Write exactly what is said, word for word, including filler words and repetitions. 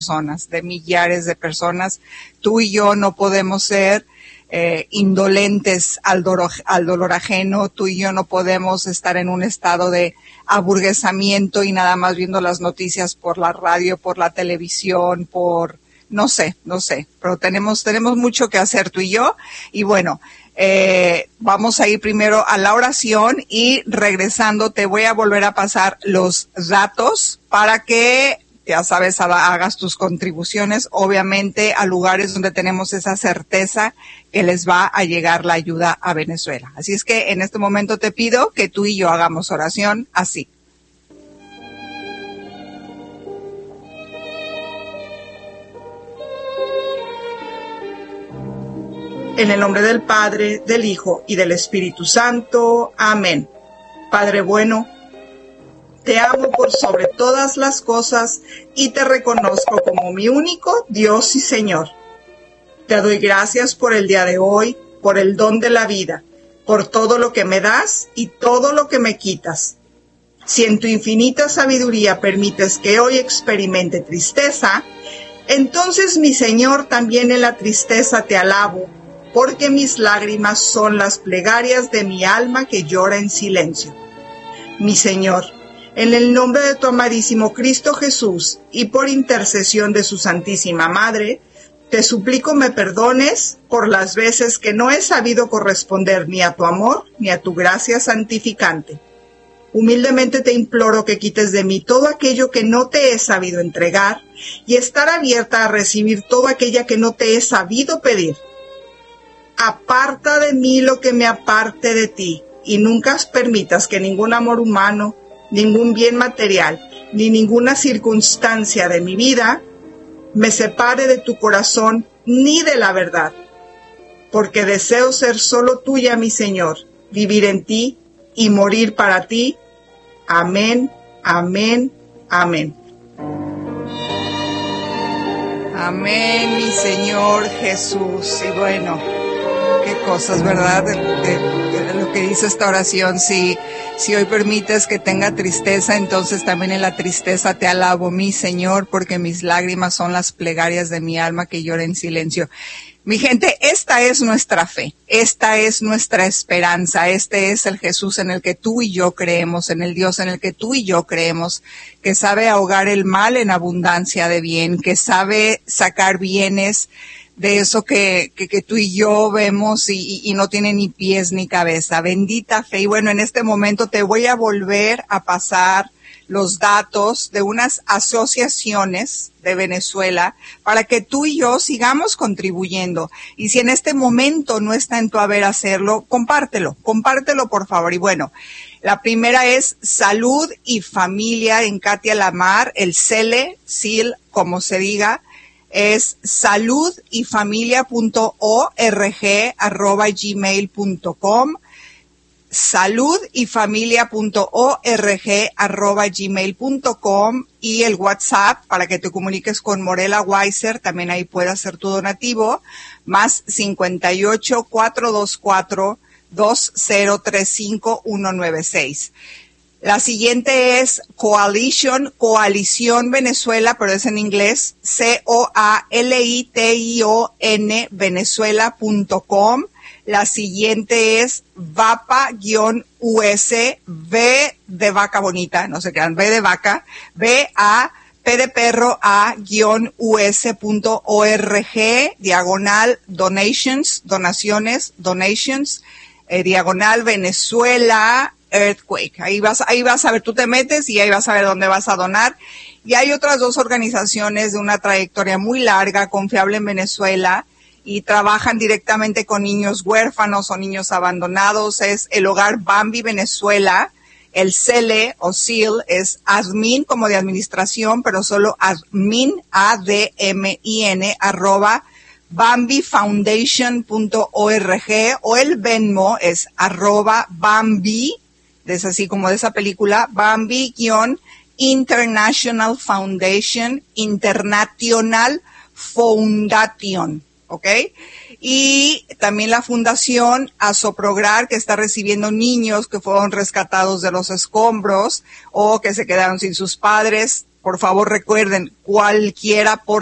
personas, de millares de personas. Tú y yo no podemos ser eh, indolentes al dolor, al dolor ajeno. Tú y yo no podemos estar en un estado de aburguesamiento y nada más viendo las noticias por la radio, por la televisión, por no sé, no sé, pero tenemos tenemos mucho que hacer tú y yo. Y bueno, eh, vamos a ir primero a la oración y regresando te voy a volver a pasar los datos para que, ya sabes, hagas tus contribuciones, obviamente a lugares donde tenemos esa certeza que les va a llegar la ayuda a Venezuela. Así es que en este momento te pido que tú y yo hagamos oración así. En el nombre del Padre, del Hijo y del Espíritu Santo. Amén. Padre bueno, te amo por sobre todas las cosas y te reconozco como mi único Dios y Señor. Te doy gracias por el día de hoy, por el don de la vida, por todo lo que me das y todo lo que me quitas. Si en tu infinita sabiduría permites que hoy experimente tristeza, entonces, mi Señor, también en la tristeza te alabo, porque mis lágrimas son las plegarias de mi alma que llora en silencio. Mi Señor, en el nombre de tu amadísimo Cristo Jesús y por intercesión de su Santísima Madre, te suplico me perdones por las veces que no he sabido corresponder ni a tu amor ni a tu gracia santificante. Humildemente te imploro que quites de mí todo aquello que no te he sabido entregar y estar abierta a recibir todo aquello que no te he sabido pedir. Aparta de mí lo que me aparte de ti, y nunca permitas que ningún amor humano, ningún bien material, ni ninguna circunstancia de mi vida me separe de tu corazón ni de la verdad, porque deseo ser solo tuya, mi Señor, vivir en ti y morir para ti. Amén, amén, amén. Amén, mi Señor Jesús. Y bueno, qué cosas, ¿verdad? De, de, de lo que dice esta oración. Si, si hoy permites que tenga tristeza, entonces también en la tristeza te alabo, mi Señor, porque mis lágrimas son las plegarias de mi alma que llora en silencio. Mi gente, esta es nuestra fe, esta es nuestra esperanza, este es el Jesús en el que tú y yo creemos, en el Dios en el que tú y yo creemos, que sabe ahogar el mal en abundancia de bien, que sabe sacar bienes de eso que, que, que tú y yo vemos y, y, y no tiene ni pies ni cabeza. Bendita fe. Y bueno, en este momento te voy a volver a pasar los datos de unas asociaciones de Venezuela para que tú y yo sigamos contribuyendo. Y si en este momento no está en tu haber hacerlo, compártelo, compártelo por favor. Y bueno, la primera es Salud y Familia en Katia Lamar, el C E L E, S I L, como se diga, es salud y familia punto org arroba gmail punto com. salud y familia punto org arroba gmail punto com y el WhatsApp para que te comuniques con Morela Weiser, también ahí puedes hacer tu donativo, más cincuenta y ocho, cuatrocientos veinticuatro, dos cero tres cinco, uno nueve seis. La siguiente es Coalition, Coalición Venezuela, pero es en inglés, C O A L I T I O N, venezuela punto com. La siguiente es VAPA-U S, V de vaca bonita, no se quedan, V de vaca, V A, P de perro, A-U S punto org, diagonal donations, donaciones, donations, eh, diagonal Venezuela, Earthquake. Ahí vas, ahí vas a ver, tú te metes y ahí vas a ver dónde vas a donar. Y hay otras dos organizaciones de una trayectoria muy larga, Confiable en Venezuela, y trabajan directamente con niños huérfanos o niños abandonados. Es el Hogar Bambi Venezuela, el C E L E o S I L es admin como de administración, pero solo admin, A D M I N, arroba bambi foundation punto org, o el Venmo es arroba Bambi, es así como de esa película, Bambi-International Foundation, International Foundation, ¿ok? Y también la Fundación Asoprograr, que está recibiendo niños que fueron rescatados de los escombros o que se quedaron sin sus padres. por favor recuerden, cualquiera por